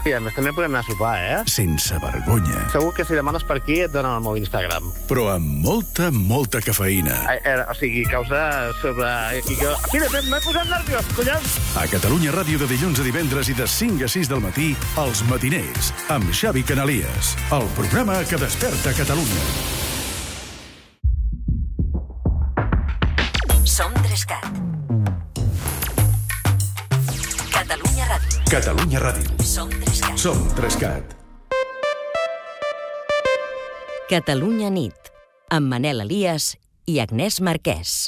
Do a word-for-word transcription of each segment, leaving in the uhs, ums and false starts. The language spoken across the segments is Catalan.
I a més també podem anar a sopar, eh? Sense vergonya. Segur que si demanes per aquí et donen el meu Instagram. Però amb molta, molta cafeïna. Eh, eh, o sigui, causa sobre... I que... Mira, m'he posat nerviós, collons! A Catalunya Ràdio de dilluns a divendres i de cinc a sis del matí, Els Matiners, amb Xavi Canalies. El programa que desperta Catalunya. Som Trescat. Catalunya Ràdio. Catalunya Ràdio. Som Trescat. Som Trescat. Catalunya nit, amb Manel Elias i Agnès Marquès.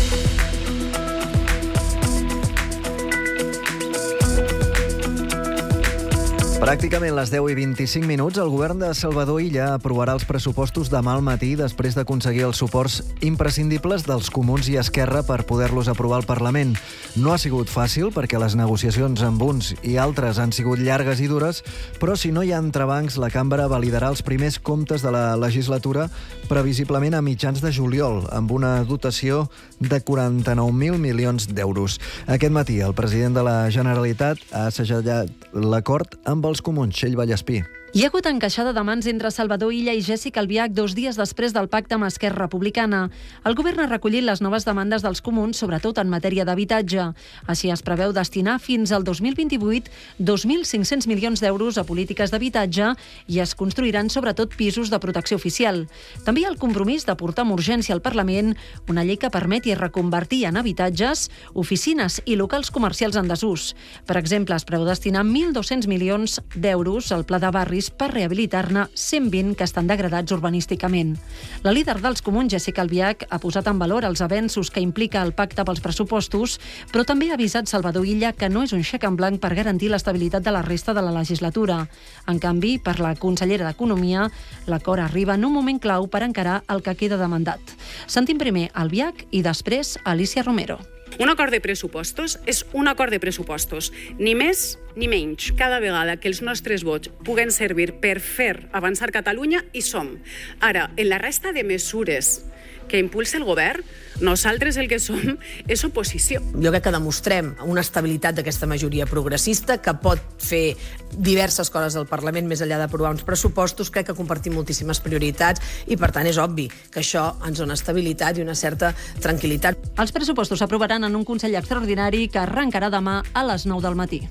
Pràcticament les deu i vint-i-cinc minuts, el govern de Salvador Illa aprovarà els pressupostos demà al matí després d'aconseguir els suports imprescindibles dels Comuns i Esquerra per poder-los aprovar al Parlament. No ha sigut fàcil perquè les negociacions amb uns i altres han sigut llargues i dures, però si no hi ha entrebancs, la cambra validarà els primers comptes de la legislatura previsiblement a mitjans de juliol, amb una dotació de quaranta-nou mil milions d'euros. Aquest matí, el president de la Generalitat ha assajallat l'acord amb els Comuns, Txell Vallespí. Hi ha hagut encaixada de mans entre Salvador Illa i Jéssica Albiach dos dies després del pacte amb Esquerra Republicana. El govern ha recollit les noves demandes dels Comuns, sobretot en matèria d'habitatge. Així es preveu destinar fins al dos mil vint-i-vuit dos mil cinc-cents milions d'euros a polítiques d'habitatge i es construiran sobretot pisos de protecció oficial. També hi ha el compromís de portar amb urgència al Parlament una llei que permeti reconvertir en habitatges oficines i locals comercials en desús. Per exemple, es preveu destinar mil dos-cents milions d'euros al Pla de Barris per rehabilitar-ne cent vint que estan degradats urbanísticament. La líder dels Comuns, Jéssica Albiach, ha posat en valor els avenços que implica el pacte pels pressupostos, però també ha avisat Salvador Illa que no és un xec en blanc per garantir l'estabilitat de la resta de la legislatura. En canvi, per la consellera d'Economia, l'acord arriba en un moment clau per encarar el que queda de mandat. Sentim primer Albiach i després Alicia Romero. Un acord de pressupostos és un acord de pressupostos, ni més ni menys. Cada vegada que els nostres vots puguen servir per fer avançar Catalunya, hi som. Ara, en la resta de mesures que impulsa el govern, nosaltres el que som és oposició. Jo crec que demostrem una estabilitat d'aquesta majoria progressista que pot fer diverses coses al Parlament més enllà d'aprovar uns pressupostos. Crec que compartim moltíssimes prioritats i, per tant, és obvi que això ens dona estabilitat i una certa tranquil·litat. Els pressupostos s'aprovaran en un Consell Extraordinari que arrencarà demà a les nou del matí.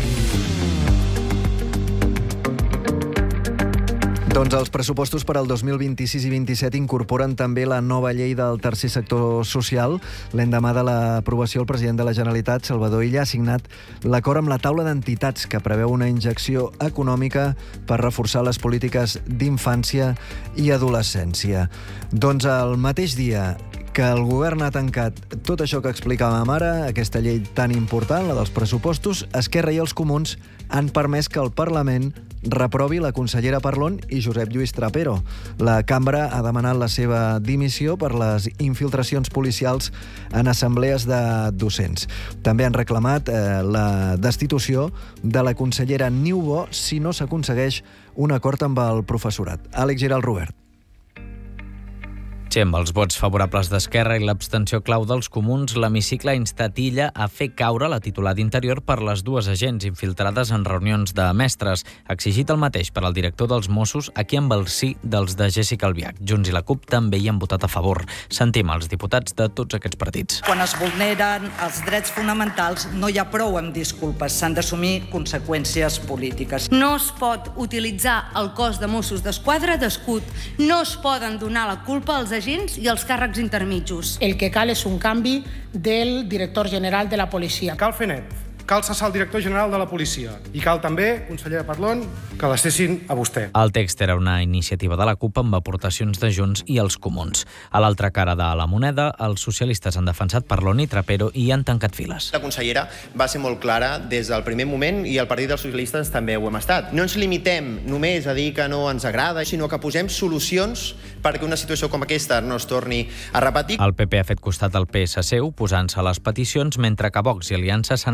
Doncs els pressupostos per al dos mil vint-i-sis i vint-i-set incorporen també la nova llei del tercer sector social. L'endemà de l'aprovació, el president de la Generalitat, Salvador Illa, ha signat l'acord amb la taula d'entitats que preveu una injecció econòmica per reforçar les polítiques d'infància i adolescència. Doncs el mateix dia que el govern ha tancat tot això que explicàvem ara, aquesta llei tan important, la dels pressupostos, Esquerra i els Comuns han permès que el Parlament reprovi la consellera Parlon i Josep Lluís Trapero. La cambra ha demanat la seva dimissió per les infiltracions policials en assemblees de docents. També han reclamat eh, la destitució de la consellera Niubó si no s'aconsegueix un acord amb el professorat. Àlex Giral Robert. Sí, amb els vots favorables d'Esquerra i l'abstenció clau dels Comuns, l'hemicicle ha instat Illa a fer caure la titular d'Interior per les dues agents infiltrades en reunions de mestres. Ha exigit el mateix per al director dels Mossos, aquí amb el sí dels de Jéssica Albiach. Junts i la CUP també hi han votat a favor. Sentim els diputats de tots aquests partits. Quan es vulneren els drets fonamentals no hi ha prou amb disculpes, s'han d'assumir conseqüències polítiques. No es pot utilitzar el cos de Mossos d'Esquadra d'escut, no es poden donar la culpa als agents i els càrrecs intermitjos. El que cal és un canvi del director general de la policia. Cal fer net. Cal cessar el director general de la policia. I cal també, consellera Parlon, que la cessin a vostè. El text era una iniciativa de la CUP amb aportacions de Junts i els Comuns. A l'altra cara de la moneda, els socialistes han defensat Parlon i Trapero i han tancat files. La consellera va ser molt clara des del primer moment i el Partit dels Socialistes també ho hem estat. No ens limitem només a dir que no ens agrada, sinó que posem solucions perquè una situació com aquesta no es torni a repetir. El P P ha fet costat al P S C oposant-se a les peticions, mentre que Vox i Aliança s'han abstingut.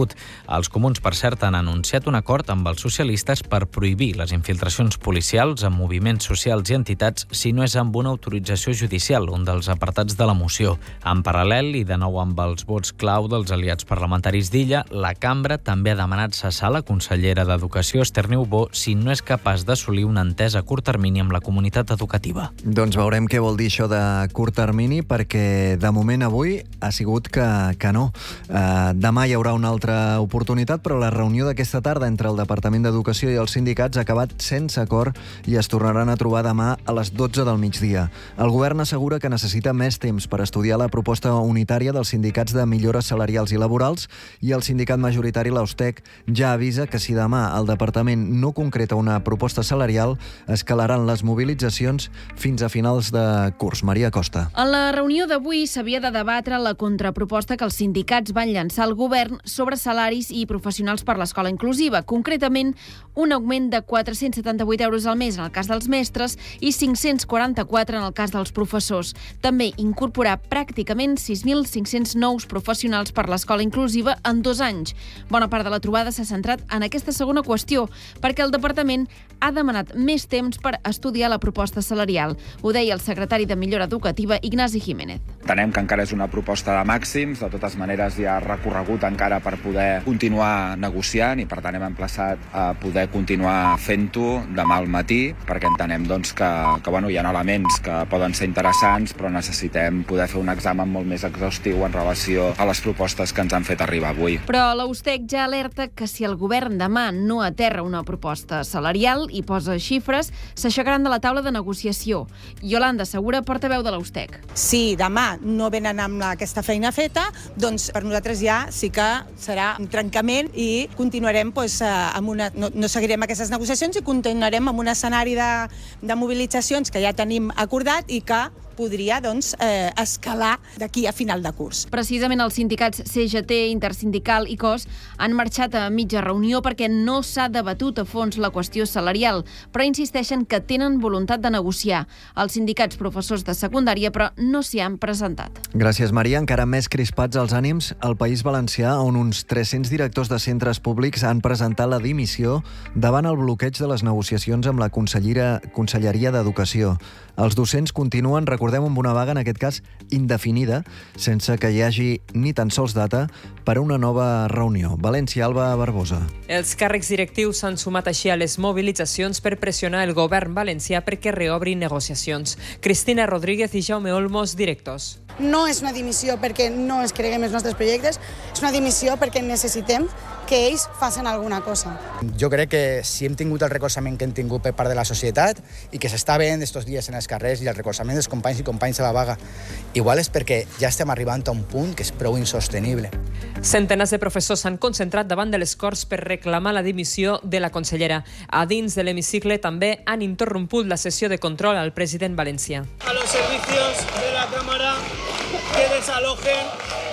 recorregut. Els comuns, per cert, han anunciat un acord amb els socialistes per prohibir les infiltracions policials en moviments socials i entitats si no és amb una autorització judicial, un dels apartats de la moció. En paral·lel, i de nou amb els vots clau dels aliats parlamentaris d'Illa, la cambra també ha demanat cessar la consellera d'Educació, Esther Niubó, si no és capaç d'assolir una entesa a curt termini amb la comunitat educativa. Doncs veurem què vol dir això de curt termini, perquè de moment avui ha sigut que, que no. Uh, demà hi haurà una altra oportunitat, però la reunió d'aquesta tarda entre el Departament d'Educació i els sindicats ha acabat sense acord i es tornaran a trobar demà a les dotze del migdia. El govern assegura que necessita més temps per estudiar la proposta unitària dels sindicats de millores salarials i laborals i el sindicat majoritari, l'Austec, ja avisa que si demà el departament no concreta una proposta salarial, escalaran les mobilitzacions fins a finals de curs. Maria Costa. A la reunió d'avui s'havia de debatre la contraproposta que els sindicats van llançar al govern sobre salaris i professionals per l'escola inclusiva. Concretament, un augment de quatre-cents setanta-vuit euros al mes en el cas dels mestres i cinc-cents quaranta-quatre en el cas dels professors. També incorporar pràcticament sis mil cinc-cents nous professionals per l'escola inclusiva en dos anys. Bona part de la trobada s'ha centrat en aquesta segona qüestió, perquè el departament ha demanat més temps per estudiar la proposta salarial. Ho deia el secretari de Millora Educativa, Ignasi Jiménez. Entenem que encara és una proposta de màxims, de totes maneres hi ha recorregut encara per poder continuar negociant i per tant hem emplaçat a poder continuar fent-ho demà al matí, perquè entenem doncs, que, que bueno, hi ha elements que poden ser interessants, però necessitem poder fer un examen molt més exhaustiu en relació a les propostes que ens han fet arribar avui. Però l'Austec ja alerta que si el govern demà no aterra una proposta salarial i posa xifres, s'aixecaran de la taula de negociació. Yolanda Segura, portaveu de l'Austec. Si demà no venen amb aquesta feina feta, doncs per nosaltres ja sí que serà un trencament i continuarem doncs, amb una, no, no seguirem aquestes negociacions i continuarem amb un escenari de, de mobilitzacions que ja tenim acordat i que podria doncs, eh, escalar d'aquí a final de curs. Precisament els sindicats C G T, Intersindical i C O S han marxat a mitja reunió perquè no s'ha debatut a fons la qüestió salarial, però insisteixen que tenen voluntat de negociar. Els sindicats professors de secundària, però no s'hi han presentat. Gràcies, Maria. Encara més crispats els ànims al País Valencià, on uns tres-cents directors de centres públics han presentat la dimissió davant el bloqueig de les negociacions amb la Consellera, Conselleria d'Educació. Els docents continuen, recordem, amb una vaga, en aquest cas indefinida, sense que hi hagi ni tan sols data per a una nova reunió. València, Alba Barbosa. Els càrrecs directius s'han sumat així a les mobilitzacions per pressionar el govern valencià perquè reobri negociacions. Cristina Rodríguez i Jaume Olmos, directors. No és una dimissió perquè no es creguem els nostres projectes, és una dimissió perquè necessitem que ells facin alguna cosa. Jo crec que si hem tingut el recolzament que hem tingut per part de la societat i que s'està veient estos dies en els carrers i el recolzament dels companys i companys a la vaga, igual és perquè ja estem arribant a un punt que és prou insostenible. Centenars de professors s'han concentrat davant de les Corts per reclamar la dimissió de la consellera. A dins de l'hemicicle també han interromput la sessió de control al president valencià. A los servicios de la Cámara que desalojen,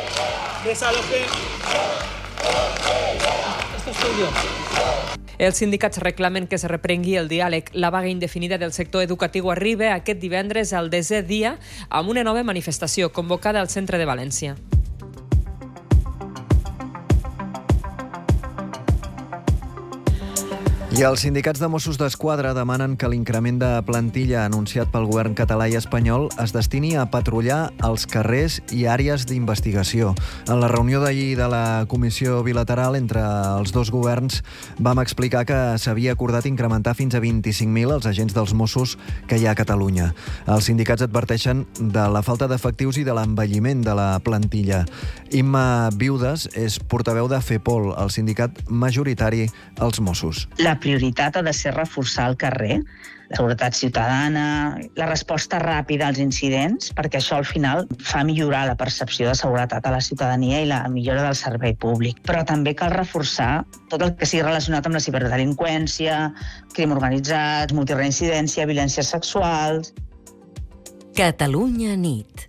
desalojen. Esto soy yo. Els sindicats reclamen que se reprengui el diàleg. La vaga indefinida del sector educatiu arriba aquest divendres al desè dia amb una nova manifestació convocada al centre de València. I els sindicats de Mossos d'Esquadra demanen que l'increment de plantilla anunciat pel govern català i espanyol es destini a patrullar els carrers i àrees d'investigació. En la reunió d'ahir de la comissió bilateral entre els dos governs vam explicar que s'havia acordat incrementar fins a vint-i-cinc mil els agents dels Mossos que hi ha a Catalunya. Els sindicats adverteixen de la falta d'efectius i de l'envelliment de la plantilla. Imma Viudes és portaveu de FEPOL, el sindicat majoritari als Mossos. La prioritat ha de ser reforçar el carrer, la seguretat ciutadana, la resposta ràpida als incidents, perquè això al final fa millorar la percepció de seguretat a la ciutadania i la millora del servei públic. Però també cal reforçar tot el que sigui relacionat amb la ciberdelinqüència, crim organitzat, multireincidència, violències sexuals. Catalunya nit.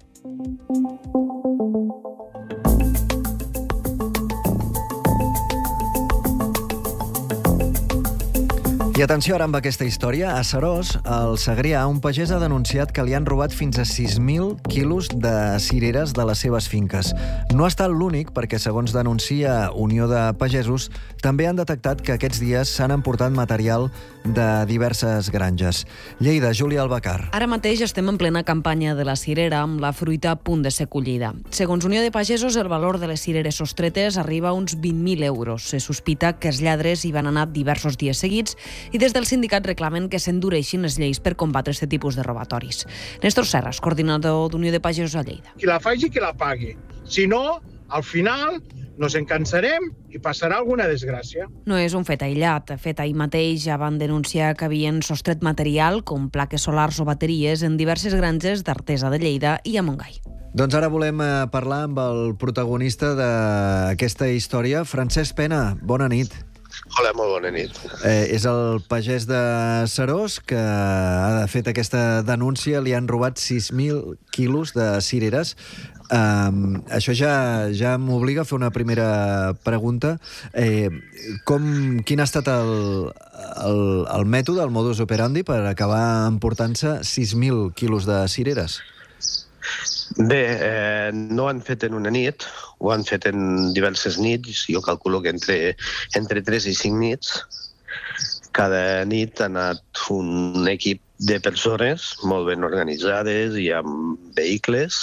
I I atenció ara amb aquesta història. A Seròs, al Segrià, un pagès ha denunciat que li han robat fins a sis mil quilos de cireres de les seves finques. No ha estat l'únic, perquè segons denuncia Unió de Pagesos, també han detectat que aquests dies s'han emportat material de diverses granges. Lleida, Júlia Albacar. Ara mateix estem en plena campanya de la cirera, amb la fruita a punt de ser collida. Segons Unió de Pagesos, el valor de les cireres sostretes arriba a uns vint mil euros. Se sospita que els lladres hi van anar diversos dies seguits i des del sindicat reclamen que s'endureixin les lleis per combatre aquest tipus de robatoris. Néstor Serras, coordinador d'Unió de Pagesos a Lleida. Qui la faci, qui la pagui. Si no, al final nos encansarem i passarà alguna desgràcia. No és un fet aïllat. Fet ahir mateix ja van denunciar que havien sostret material com plaques solars o bateries en diverses granges d'Artesa de Lleida i a Montgai. Doncs ara volem parlar amb el protagonista d'aquesta història, Francesc Pena. Bona nit. Hola, molt bona nit. Eh, és el pagès de Seròs que ha fet aquesta denúncia. Li han robat sis mil quilos de cireres. Um, això ja, ja m'obliga a fer una primera pregunta. Eh, com, quin ha estat el, el, el mètode, el modus operandi per acabar emportant-se sis mil quilos de cireres? Bé, eh, no han fet en una nit, ho han fet en diverses nits, jo calculo que entre, entre tres i cinc nits. Cada nit ha anat un equip de persones molt ben organitzades i amb vehicles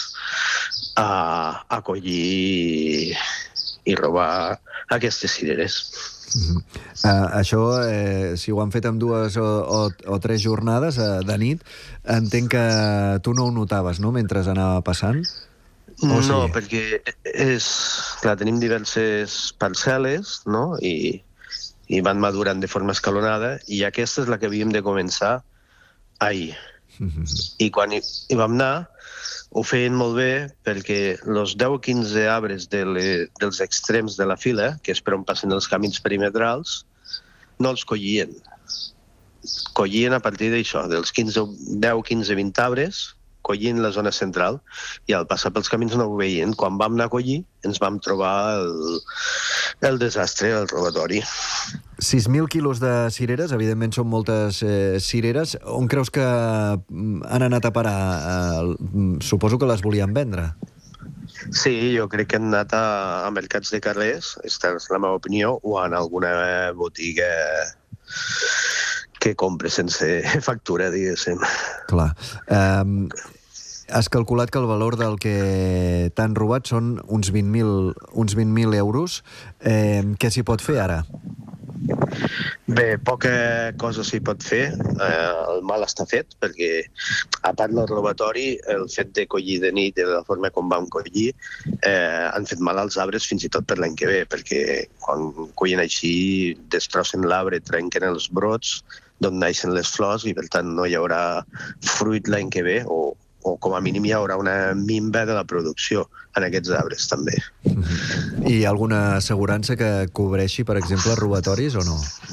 a, a collir i robar aquestes cireres. Uh-huh. Uh, això, eh, si ho han fet amb dues o, o, o tres jornades uh, de nit, entenc que tu no ho notaves, no?, mentre anava passant? No, sí? Perquè és, clar, tenim diverses parcel·les, no?, i, i van madurant de forma escalonada, i aquesta és la que havíem de començar ahir. Uh-huh. I quan hi, hi vam anar, ho feien molt bé perquè els deu o quinze arbres de le, dels extrems de la fila, que és per on passen els camins perimetrals, no els collien. Collien a partir d'això, dels quinze, deu, quinze, vint arbres, collien la zona central, i al passar pels camins no ho veien. Quan vam anar a collir, ens vam trobar el, el desastre, el robatori. sis mil quilos de cireres, evidentment són moltes eh, cireres. On creus que han anat a parar? Eh, suposo que les volien vendre. Sí, jo crec que han anat a, a mercats de carrers, aquesta és la meva opinió, o en alguna botiga que compre sense factura, diguéssim. Clar. Um, has calculat que el valor del que t'han robat són uns vint mil uns vint mil euros. Eh, què s'hi pot fer ara? Bé, poca cosa s'hi pot fer. Eh, el mal està fet, perquè a part del robatori, el fet de collir de nit de la forma com vam collir, eh, han fet mal als arbres fins i tot per l'any que ve, perquè quan collen així destrossen l'arbre, trenquen els brots d'on naixen les flors i per tant no hi haurà fruit l'any que ve, o, o com a mínim hi haurà una minva de la producció en aquests arbres també. Mm-hmm. I alguna assegurança que cobreixi, per exemple, robatoris o no?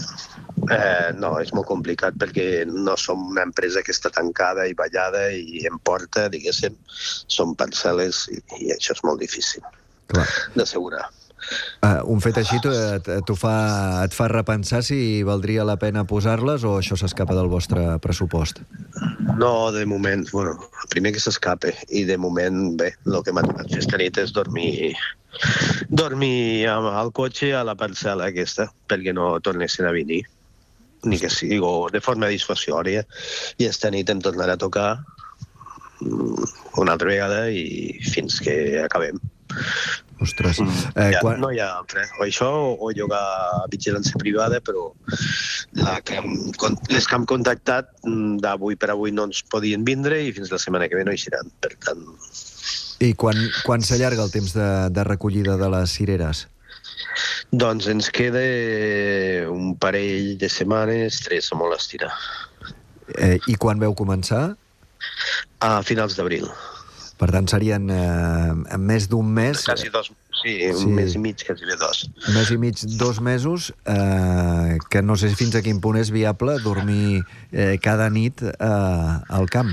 Eh, no, és molt complicat perquè no som una empresa que està tancada i ballada i en porta, diguéssim, són parcel·les i, i això és molt difícil d'assegurar. Uh, un fet així t'ho fa, et fa repensar si valdria la pena posar-les o això s'escapa del vostre pressupost? No, de moment, bueno, primer que s'escape i de moment, bé, el que m'ha tocat fer esta nit és dormir dormir al cotxe a la parcel·la aquesta perquè no tornessin a venir, ni que sigui de forma dissuasòria, i esta nit em tornarà a tocar una altra vegada i fins que acabem. Ostres. Eh, ja, quan... No hi ha altre. O això o llogar vigilància privada, però la que hem, les que hem contactat d'avui per avui no ens podien vindre i fins la setmana que ve no hi seran. Per tant... I quan, quan s'allarga el temps de, de recollida de les cireres? Doncs ens queda un parell de setmanes, tres a molt estirar. Eh, I quan veu començar? A finals d'abril. Per tant, serien eh, més d'un mes... Quasi dos, sí, un sí. mes i mig, quasi bé dos. Un mes i mig, dos mesos, eh, que no sé fins a quin punt és viable dormir eh, cada nit eh, al camp.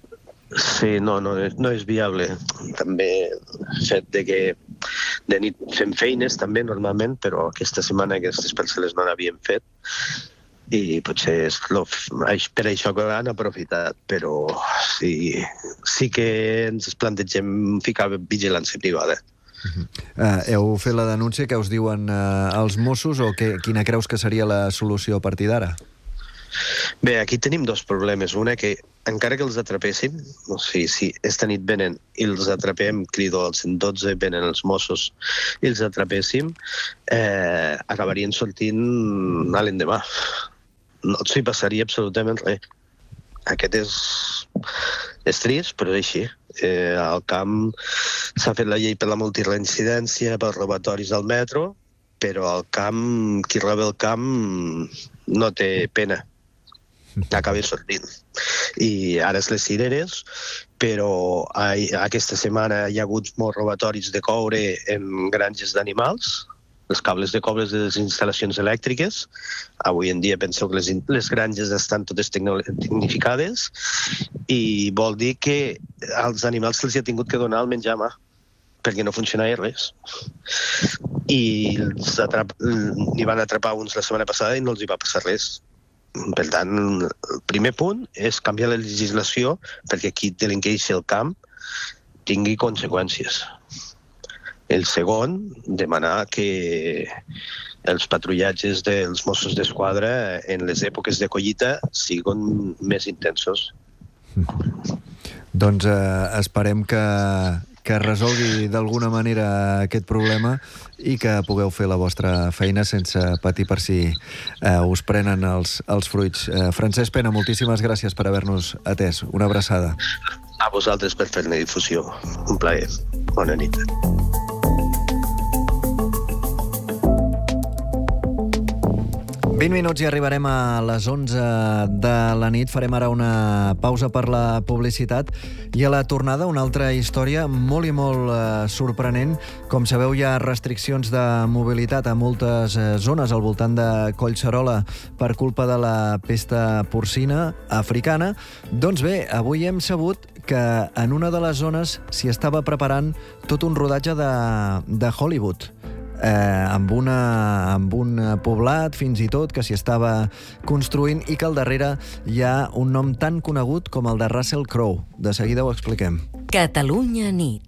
Sí, no, no, no és viable. També el fet de que de nit fem feines també normalment, però aquesta setmana aquestes parcel·les no n'havíem fet i potser és lo, per això que han aprofitat, però sí, sí que ens plantegem ficar vigilància privada. Uh-huh. Uh, heu fet la denúncia, què us diuen uh, els Mossos o que, quina creus que seria la solució a partir d'ara? Bé, aquí tenim dos problemes. Una, que encara que els atrapéssim, o sigui, si esta nit venen i els atrapem, crido al cent dotze, venen els Mossos i els atrapéssim, eh, acabarien sortint a l'endemà. No s'hi passaria absolutament res. Aquest és, és trist, però és així. Eh, al camp s'ha fet la llei per la multireincidència, pels robatoris al metro, però al camp, qui roba el camp no té pena. Acaba sortint. I ara és les cireres, però aquesta setmana hi ha hagut molts robatoris de coure en granges d'animals, els cables de coure de les instal·lacions elèctriques. Avui en dia penseu que les, les granges estan totes tecnificades i vol dir que als animals se'ls ha tingut que donar el menjar a mà perquè no funcionava res. I n'hi van atrapar uns la setmana passada i no els hi va passar res. Per tant, el primer punt és canviar la legislació perquè qui delinqueixi el camp tingui conseqüències. El segon, demanar que els patrullatges dels Mossos d'Esquadra en les èpoques de collita siguin més intensos. Doncs eh, esperem que, que resolgui d'alguna manera aquest problema i que pugueu fer la vostra feina sense patir per si eh, us prenen els, els fruits. Eh, Francesc Pena, moltíssimes gràcies per haver-nos atès. Una abraçada. A vosaltres per fer-ne difusió. Un plaer. Bona nit. vint minuts i arribarem a les onze de la nit. Farem ara una pausa per la publicitat i a la tornada una altra història molt i molt eh, sorprenent. Com sabeu, hi ha restriccions de mobilitat a moltes eh, zones al voltant de Collserola per culpa de la pesta porcina africana. Doncs bé, avui hem sabut que en una de les zones s'hi estava preparant tot un rodatge de, de Hollywood. Eh, amb, una, amb un poblat fins i tot que s'hi estava construint i que al darrere hi ha un nom tan conegut com el de Russell Crowe. De seguida ho expliquem. Catalunya nit.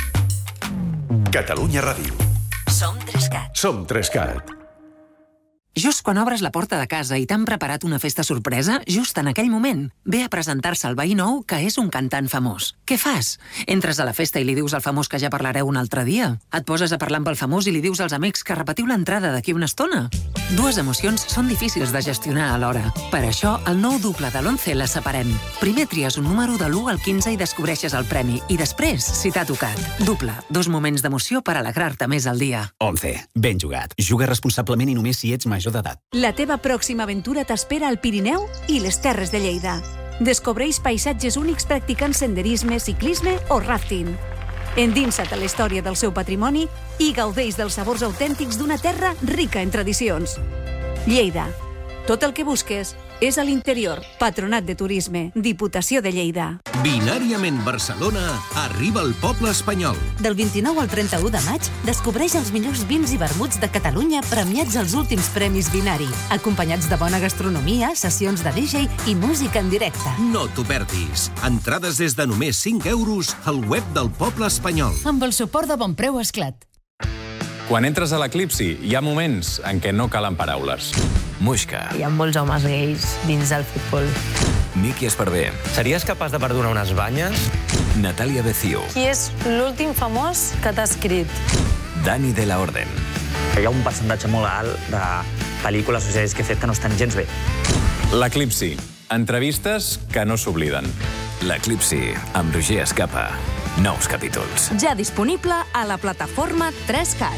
Catalunya Ràdio. Som Trescat. Som Trescat. Just quan obres la porta de casa i t'han preparat una festa sorpresa, just en aquell moment, ve a presentar-se el veí nou que és un cantant famós. Què fas? Entres a la festa i li dius al famós que ja parlareu un altre dia? Et poses a parlar amb el famós i li dius als amics que repetiu l'entrada d'aquí una estona? Dues emocions són difícils de gestionar alhora. Per això, el nou duple de l'once les separem. Primer tries un número de l'u al quinze i descobreixes el premi, i després, si t'ha tocat. Duple, dos moments d'emoció per alegrar-te més al dia. once. Ben jugat. Juga responsablement i només si ets major d'edat. La teva pròxima aventura t'espera al Pirineu i les Terres de Lleida. Descobreix paisatges únics practicant senderisme, ciclisme o rafting. Endinsa't a la història del seu patrimoni i gaudeix dels sabors autèntics d'una terra rica en tradicions. Lleida. Tot el que busques és a l'interior. Patronat de Turisme. Diputació de Lleida. Binàriament Barcelona arriba al poble espanyol. Del vint-i-nou al trenta-u de maig, descobreix els millors vins i vermuts de Catalunya premiats als últims premis Binari, acompanyats de bona gastronomia, sessions de D J i música en directe. No t'ho perdis. Entrades des de només cinc euros al web del poble espanyol. Amb el suport de Bonpreu Esclat. Quan entres a l'Eclipsi, hi ha moments en què no calen paraules. Muixca. Hi ha molts homes gais dins del futbol. Miki Esparvé. Series capaç de perdonar unes banyes? Natàlia Becio. Qui és l'últim famós que t'ha escrit? Dani de la Orden. Hi ha un percentatge molt alt de pel·lícules o sèries que he fet que no estan gens bé. L'Eclipsi. Entrevistes que no s'obliden. L'Eclipsi, amb Roger Escapa. Nous capítols. Ja disponible a la plataforma tres cat.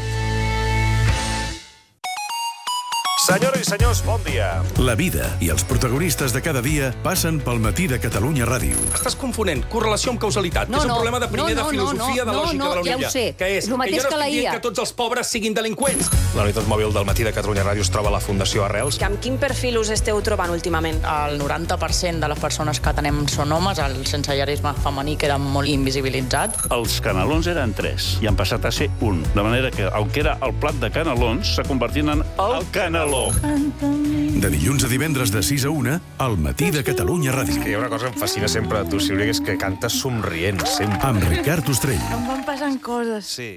Senyores i senyors, bon dia. La vida i els protagonistes de cada dia passen pel matí de Catalunya Ràdio. Estàs confonent correlació amb causalitat, No, que és un no, problema de primer no, no, de filosofia, no, de no, lògica no, de la ja ho Unilla. sé. Que és És el mateix que jo no que la estic I A. dient que tots els pobres siguin delinqüents. La unitat mòbil del matí de Catalunya Ràdio es troba a la Fundació Arrels. Amb quin perfil us esteu trobant últimament? El noranta per cent de les persones que atenem són homes, el sensellarisme femení queda molt invisibilitzat. Els canelons eren tres i han passat a ser un. De manera que el que era el plat de canelons s'ha convertit en el caneló. Colom. De dilluns a divendres de sis a una, al matí de Catalunya Ràdio. És que hi ha una cosa que em fascina sempre de tu, Sílvia, que és que cantes somrient, sempre. Amb Ricard Ostrell. Em van passant coses. Sí.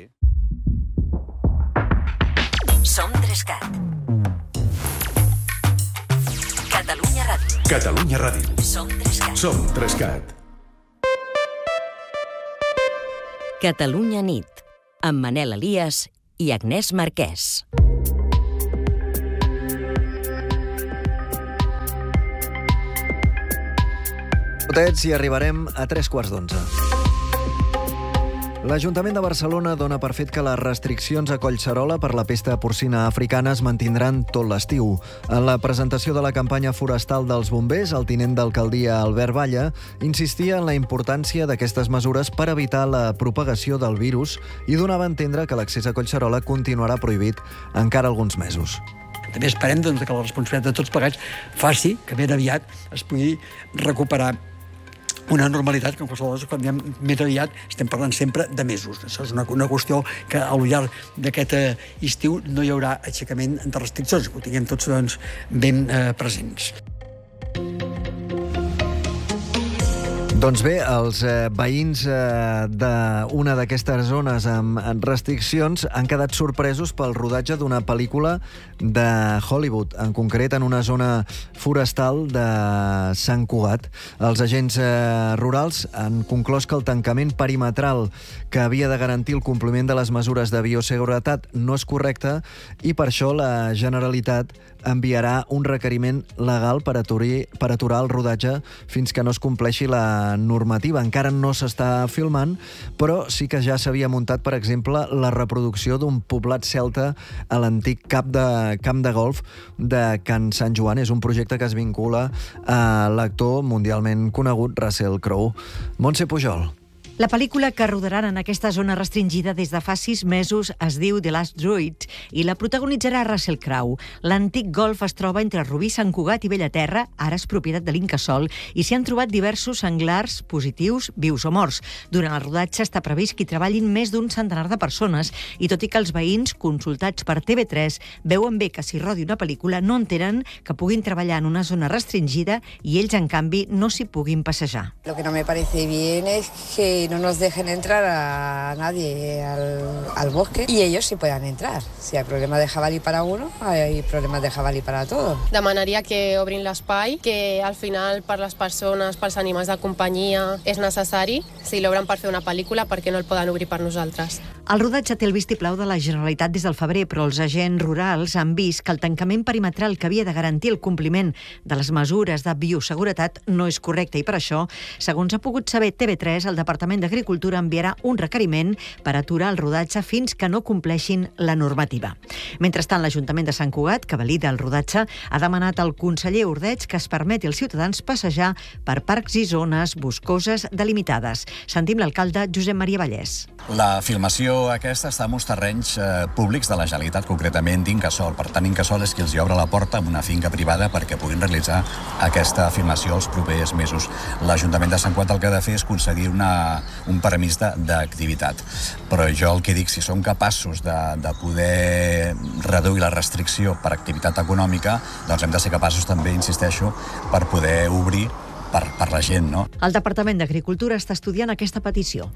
Som Trescat. Catalunya Ràdio. Catalunya Ràdio. Som Trescat. Som Trescat. Catalunya nit, amb Manel Elias i Agnès Marquès. Potets i arribarem a tres quarts d'onze. L'Ajuntament de Barcelona dona per fet que les restriccions a Collserola per la pesta porcina africana es mantindran tot l'estiu. En la presentació de la campanya forestal dels bombers, el tinent d'alcaldia Albert Balla insistia en la importància d'aquestes mesures per evitar la propagació del virus i donava a entendre que l'accés a Collserola continuarà prohibit encara alguns mesos. També esperem doncs, que la responsabilitat de tots plegats faci que ben aviat es pugui recuperar una normalitat que en qualsevol cas, quan diem més aviat, estem parlant sempre de mesos. Això és una, una qüestió que al llarg d'aquest eh, estiu no hi haurà aixecament de restriccions, que ho tinguem tots doncs, ben eh, presents. Doncs bé, els eh, veïns eh, d'una d'aquestes zones amb restriccions han quedat sorpresos pel rodatge d'una pel·lícula de Hollywood, en concret en una zona forestal de Sant Cugat. Els agents eh, rurals han conclòs que el tancament perimetral que havia de garantir el compliment de les mesures de bioseguretat no és correcte i per això la Generalitat enviarà un requeriment legal per aturar, per aturar el rodatge fins que no es compleixi la normativa. Encara no s'està filmant, però sí que ja s'havia muntat, per exemple, la reproducció d'un poblat celta a l'antic camp de, camp de golf de Can Sant Joan. És un projecte que es vincula a l'actor mundialment conegut Russell Crowe. Montse Pujol. La pel·lícula que rodaran en aquesta zona restringida des de fa sis mesos es diu The Last Druid i la protagonitzarà Russell Crowe. L'antic golf es troba entre Rubí, Sant Cugat i Bellaterra, ara és propietat de l'Incasòl, i s'hi han trobat diversos senglars positius, vius o morts. Durant el rodatge està previst que hi treballin més d'un centenar de persones i tot i que els veïns, consultats per T V tres, veuen bé que s'hi rodi una pel·lícula, no entenen que puguin treballar en una zona restringida i ells, en canvi, no s'hi puguin passejar. Lo que no me parece bien es que no nos dejen entrar a nadie al, al bosque y ellos sí puedan entrar. Si hay problemas de jabalí para uno, hay problemas de jabalí para todos. Demanaria que obrin l'espai, que al final per les persones, pels animals de companyia és necessari. Si l'obren per fer una pel·lícula, per què no el poden obrir per nosaltres? El rodatge té el vistiplau de la Generalitat des del febrer, però els agents rurals han vist que el tancament perimetral que havia de garantir el compliment de les mesures de bioseguretat no és correcte i per això, segons ha pogut saber T V tres, el Departament d'Agricultura enviarà un requeriment per aturar el rodatge fins que no compleixin la normativa. Mentrestant, l'Ajuntament de Sant Cugat, que valida el rodatge, ha demanat al conseller Ordeig que es permeti als ciutadans passejar per parcs i zones boscoses delimitades. Sentim l'alcalde Josep Maria Vallès. La filmació aquesta està en uns terrenys eh, públics de la Generalitat, concretament d'Incasòl. Per tant, Incasòl és qui els hi obre la porta amb una finca privada perquè puguin realitzar aquesta filmació els propers mesos. L'Ajuntament de Sant Cugat el que ha de fer és concedir una, un permís d'activitat. Però jo el que dic, si som capaços de, de poder reduir la restricció per activitat econòmica, doncs hem de ser capaços també, insisteixo, per poder obrir per, per la gent, no? El Departament d'Agricultura està estudiant aquesta petició.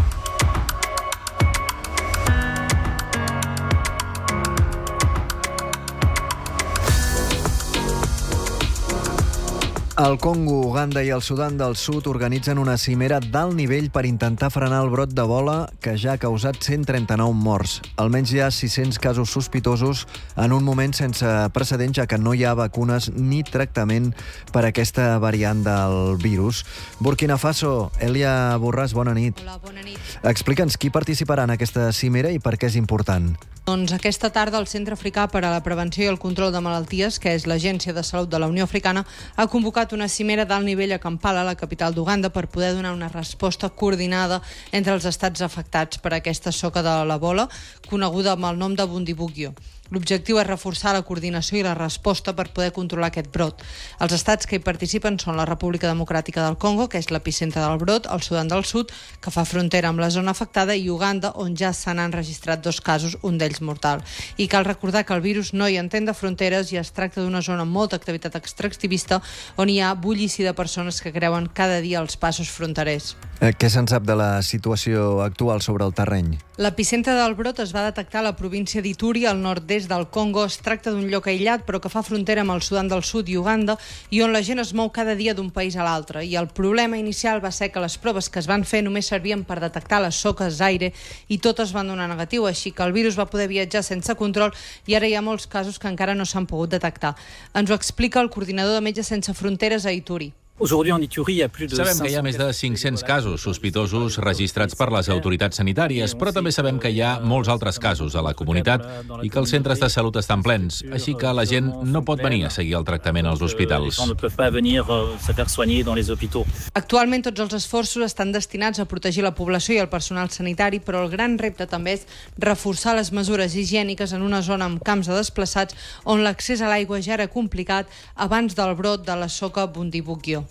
El Congo, Uganda i el Sudan del Sud organitzen una cimera d'alt nivell per intentar frenar el brot d'Ebola que ja ha causat cent trenta-nou morts. Almenys hi ha sis-cents casos sospitosos en un moment sense precedents, ja que no hi ha vacunes ni tractament per aquesta variant del virus. Burkina Faso, Elia Borràs, bona nit. Hola, bona nit. Explica'ns qui participarà en aquesta cimera i per què és important. Doncs aquesta tarda el Centre Africà per a la Prevenció i el Control de Malalties, que és l'Agència de Salut de la Unió Africana, ha convocat una cimera d'alt nivell a Kampala, la capital d'Uganda, per poder donar una resposta coordinada entre els estats afectats per aquesta soca de l'Ebola, coneguda amb el nom de Bundibugyo. L'objectiu és reforçar la coordinació i la resposta per poder controlar aquest brot. Els estats que hi participen són la República Democràtica del Congo, que és l'epicentre del brot, el Sudan del Sud, que fa frontera amb la zona afectada, i Uganda, on ja se n'han registrat dos casos, un d'ells mortal. I cal recordar que el virus no hi entén de fronteres i es tracta d'una zona amb molta activitat extractivista on hi ha bullici de persones que creuen cada dia els passos fronterers. Eh, què se'n sap de la situació actual sobre el terreny? L'epicentre del brot es va detectar a la província d'Ituri, al nord-est del Congo. Es tracta d'un lloc aïllat, però que fa frontera amb el Sudan del Sud i Uganda, i on la gent es mou cada dia d'un país a l'altre. I el problema inicial va ser que les proves que es van fer només servien per detectar les soques d'aire i totes van donar negatiu, així que el virus va poder viatjar sense control i ara hi ha molts casos que encara no s'han pogut detectar. Ens ho explica el coordinador de Metges Sense Fronteres a Ituri. Sabem que hi ha més de cinc-cents casos sospitosos registrats per les autoritats sanitàries, però també sabem que hi ha molts altres casos a la comunitat i que els centres de salut estan plens, així que la gent no pot venir a seguir el tractament als hospitals. Actualment tots els esforços estan destinats a protegir la població i el personal sanitari, però el gran repte també és reforçar les mesures higièniques en una zona amb camps de desplaçats on l'accés a l'aigua ja era complicat abans del brot de la soca Bundibugyo.